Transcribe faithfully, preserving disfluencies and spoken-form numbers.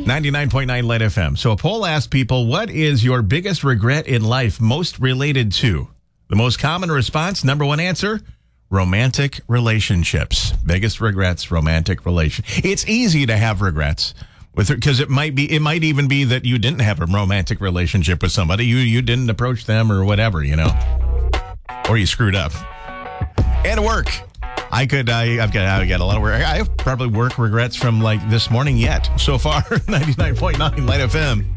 ninety-nine point nine Light F M. So a poll asked people, what is your biggest regret in life most related to? The most common response, number one answer, romantic relationships. Biggest regrets, romantic relation. It's easy to have regrets with because it might be, it might even be that you didn't have a romantic relationship with somebody. You you didn't approach them or whatever, you know, or you screwed up. And work. I could, I, I've got, I've got a lot of work. I have probably work regrets from like this morning yet so far. ninety-nine point nine Light F M.